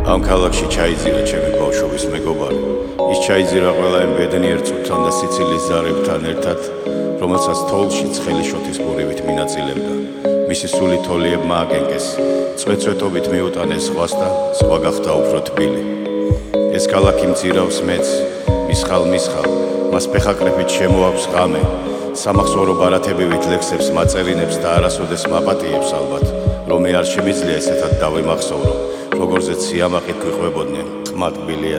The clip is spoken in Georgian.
ამ ქალაქში ჩაიძირა ჩემი ბავშვობის მეგობარი. ის ჩაიძირა ყველა იმ ბედნიერ წუთთან და სიცილის ზარებთან ერთად, რომელსაც თოვლში ცხელი შოთის ბურივით მინაწილებდა. მისი სული თოლიებმა აკენკეს, წვეწვეტობით მიუტანეს ზღვას და ზღვა გახდა უფრო თბილი. ეს ქალაქი მძირავს მეც, მისხალ, მას ფეხაკრეფით შემოაქვს ღამე, სამახსოვრო ბარათებივით ლექსებს მაწერინებს და არასოდეს მაპატიებს ალბათ, რომ მე არ შემიძლია ესეთად დავიმახსოვრო, როგორზეც სიამაყით გვიყვებოდნენ ხმატბილი